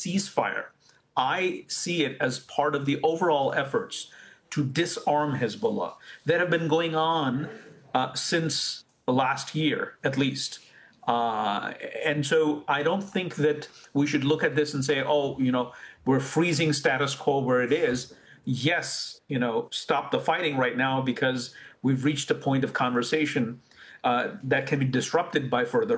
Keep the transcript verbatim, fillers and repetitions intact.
ceasefire, I see it as part of the overall efforts to disarm Hezbollah that have been going on uh, since last year, at least. Uh, and so I don't think that we should look at this and say, oh, you know, we're freezing status quo where it is. Yes, you know, stop the fighting right now because we've reached a point of conversation uh, that can be disrupted by further